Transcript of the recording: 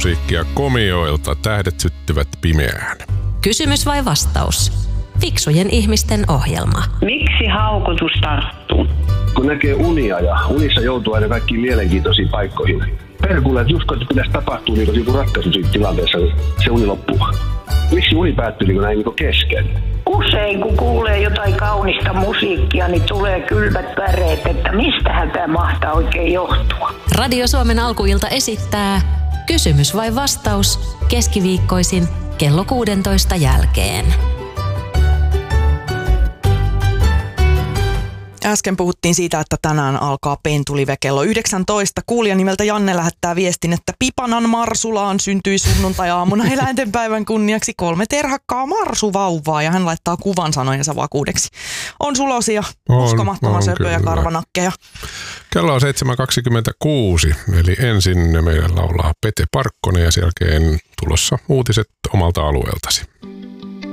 musiikkia komioilta, tähdet syttyvät pimeään. Kysymys vai vastaus? Fiksujen ihmisten ohjelma. Miksi haukotus tarttuu? Kun näkee unia ja unissa joutuu aina kaikkiin mielenkiintoisiin paikkoihin. Perkulle, että just kun pitäisi tapahtua niin joku ratkaisu siinä tilanteessa, se uni loppuu. Miksi uni päättyy niin näin niin kesken? Usein kun kuulee jotain kaunista musiikkia, niin tulee kylmät väreet, että mistähän tämä mahtaa oikein johtua. Radio Suomen alkuilta esittää Kysymys vai vastaus keskiviikkoisin kello 16 jälkeen. Äsken puhuttiin siitä, että tänään alkaa Pentulive kello 19. Kuulija nimeltä Janne lähettää viestin, että Pipanan Marsulaan syntyi sunnuntai-aamuna eläintenpäivän kunniaksi 3 terhakkaa marsuvauvaa ja hän laittaa kuvan sanojensa vakuudeksi. On sulosia, uskomattoman söpöjä karvanakkeja. Kello on 7.26, eli ensin meidän laulaa Pete Parkkonen ja sen jälkeen tulossa uutiset omalta alueeltasi.